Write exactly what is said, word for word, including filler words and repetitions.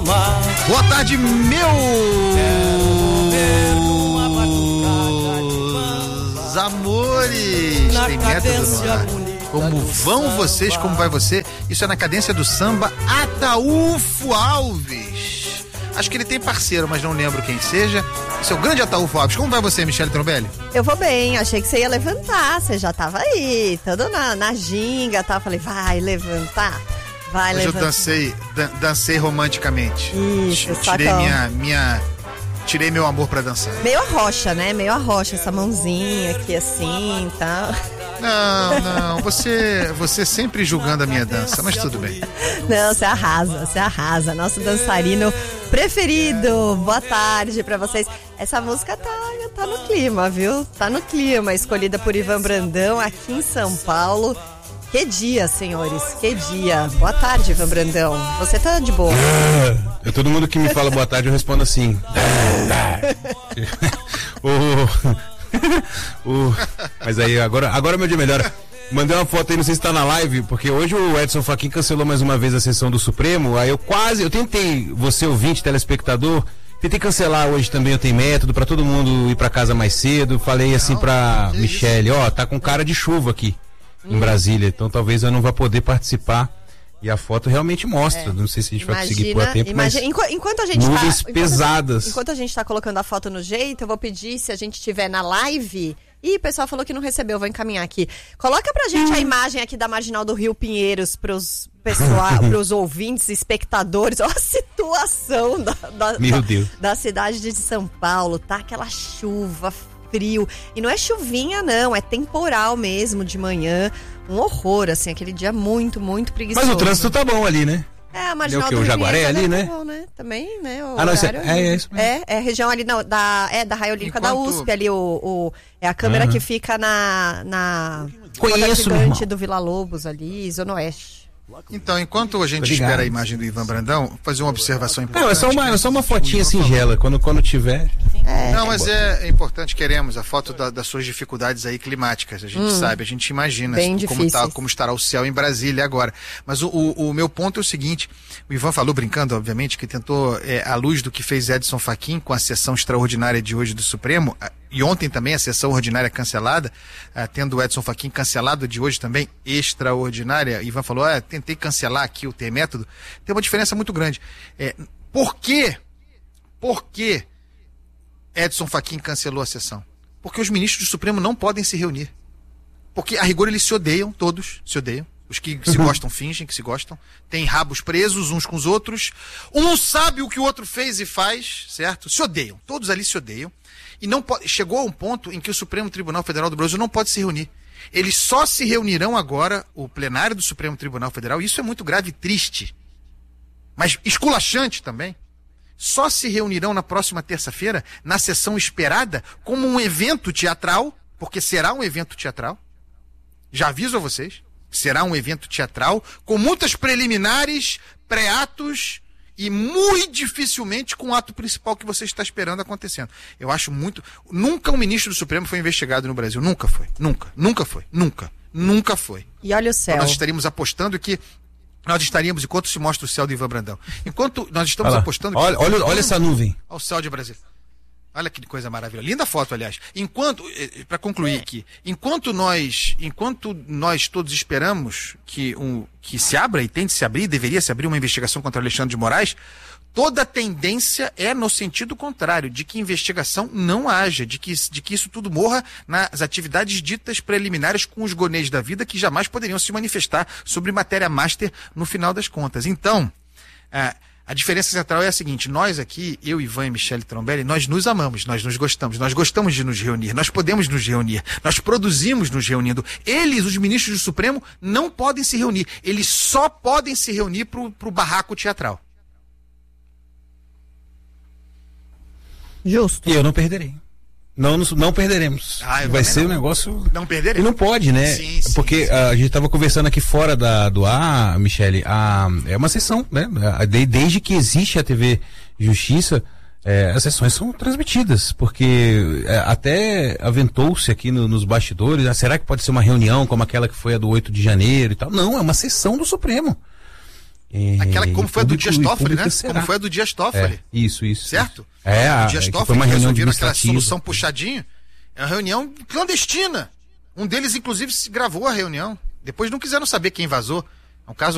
amar. Boa tarde, meus amores. Tem método no ar. Como vão vocês? Como vai você? Isso é na cadência do samba Ataúfo Alves. Acho que ele tem parceiro, mas não lembro quem seja. Esse é o grande Ataúfo Alves. Como vai você, Michele Trombelli? Eu vou bem, achei que você ia levantar. Você já tava aí, todo na, na ginga, tá? Falei, vai levantar, vai Hoje levantar. eu dancei, dan- dancei romanticamente. Isso, Tirei sacão. minha, minha, tirei meu amor pra dançar. Meio arrocha, né? Meio arrocha, essa mãozinha aqui assim e tal. Não, não, você, você sempre julgando a minha dança, mas tudo bem. Não, você arrasa, você arrasa. Nosso dançarino preferido. Boa tarde pra vocês. Essa música tá, tá no clima, viu? Tá no clima. Escolhida por Ivan Brandão aqui em São Paulo. Que dia, senhores, que dia. Boa tarde, Ivan Brandão. Você tá de boa? Eu, todo mundo que me fala boa tarde, eu respondo assim. o, o, mas aí, agora, agora meu dia melhora. Mandei uma foto aí, não sei se tá na live, porque hoje o Edson Fachin cancelou mais uma vez a sessão do Supremo. Aí eu quase, eu tentei, você ouvinte, telespectador, tentei cancelar hoje também, eu tenho método pra todo mundo ir pra casa mais cedo. Falei assim pra Michele, ó, tá com cara de chuva aqui em Brasília, então talvez eu não vá poder participar. E a foto realmente mostra, é. Não sei se a gente vai conseguir pôr a tempo, imagina, mas enqu- enquanto a gente nuvens tá, pesadas. Enquanto, enquanto a gente tá colocando a foto no jeito, eu vou pedir, se a gente estiver na live... Ih, o pessoal falou que não recebeu, vou encaminhar aqui. Coloca pra gente a imagem aqui da Marginal do Rio Pinheiros pros, pessoal, pros ouvintes, espectadores. Olha a situação da, da, Meu da, Deus. da cidade de São Paulo, tá? Aquela chuva, frio. E não é chuvinha, não, é temporal mesmo de manhã. Um horror, assim, aquele dia muito, muito preguiçoso. Mas o trânsito tá bom ali, né? É, a Marginal É o quê? do o Rio Jaguaré Pinheiros, ali, né? né? Tá bom, né? Também, né? O Ah, não, isso é- horário- é, é isso mesmo. É, é a região ali não, da, é, da Raio Olímpica da Enquanto- U S P, ali, o, o, é a câmera Aham. que fica na, na Conheço, Roda meu Gigante irmão. do Vila Lobos ali, Zona Oeste. Então, enquanto a gente Obrigado. espera a imagem do Ivan Brandão, vou fazer uma observação importante. Não, é só uma, é só uma fotinha singela, quando, quando tiver. Não, mas é, é importante, queremos a foto da- das suas dificuldades aí climáticas. A gente sabe, a gente imagina Bem como, tá, difíceis. como estará o céu em Brasília agora. Mas o, o, o meu ponto é o seguinte: o Ivan falou, brincando, obviamente, que tentou, é, à luz do que fez Edson Fachin com a sessão extraordinária de hoje do Supremo, a- e ontem também a sessão ordinária cancelada, ah, tendo o Edson Fachin cancelado de hoje também, extraordinária. Ivan falou, ah, tentei cancelar aqui o T-método. Tem uma diferença muito grande. É, por quê? Por quê? Edson Fachin cancelou a sessão? Porque os ministros do Supremo não podem se reunir. Porque, a rigor, eles se odeiam, todos se odeiam. Os que se gostam fingem que se gostam. Tem rabos presos uns com os outros. Um sabe o que o outro fez e faz, certo? Se odeiam. Todos ali se odeiam. E não pode, chegou a um ponto em que o Supremo Tribunal Federal do Brasil não pode se reunir. Eles só se reunirão agora, o plenário do Supremo Tribunal Federal, e isso é muito grave e triste, mas esculachante também. Só se reunirão na próxima terça-feira, na sessão esperada, como um evento teatral, porque será um evento teatral. Já aviso a vocês, será um evento teatral, com muitas preliminares, pré-atos e muito dificilmente com o ato principal que você está esperando acontecendo. Eu acho muito... Nunca um ministro do Supremo foi investigado no Brasil. Nunca foi. Nunca. Nunca foi. Nunca. Nunca foi. E olha o céu. Nós estaríamos apostando que nós estaríamos, enquanto se mostra o céu do Ivan Brandão, enquanto nós estamos Olha lá. apostando Olha, que... olha, olha essa nuvem. Ao céu de Brasília. Olha que coisa maravilhosa. Linda foto, aliás. Enquanto, para concluir aqui, enquanto nós, enquanto nós todos esperamos que, um, que se abra e tente se abrir, deveria se abrir uma investigação contra Alexandre de Moraes, toda a tendência é no sentido contrário, de que investigação não haja, de que, de que isso tudo morra nas atividades ditas preliminares com os gonês da vida, que jamais poderiam se manifestar sobre matéria master no final das contas. Então, ah, a diferença central é a seguinte: nós aqui, eu, Ivan e Michele Trombelli, nós nos amamos, nós nos gostamos, nós gostamos de nos reunir, nós podemos nos reunir, nós produzimos nos reunindo. Eles, os ministros do Supremo, não podem se reunir, eles só podem se reunir pro, pro barraco teatral. Justo. E eu não perderei. Não, não, não perderemos. Ah, eu Vai também ser não. um negócio... Não perderemos. E não pode, né? Sim, sim, Porque sim. ah, a gente estava conversando aqui fora da, do ar, Michele, a, é uma sessão, né? A- de- desde que existe a T V Justiça, é, as sessões são transmitidas, porque é, até aventou-se aqui no- nos bastidores, ah, será que pode ser uma reunião como aquela que foi a do oito de janeiro e tal? Não, é uma sessão do Supremo. É, Aquela como foi a do Dias Toffoli, né? Será? Como foi a do Dias Toffoli. É, isso, isso. Certo? Isso. É, a, o Dias é, Toffoli, foi uma que reunião resolveram aquela administrativa. solução puxadinho. É uma reunião clandestina. Um deles, inclusive, se gravou a reunião. Depois não quiseram saber quem vazou. É um caso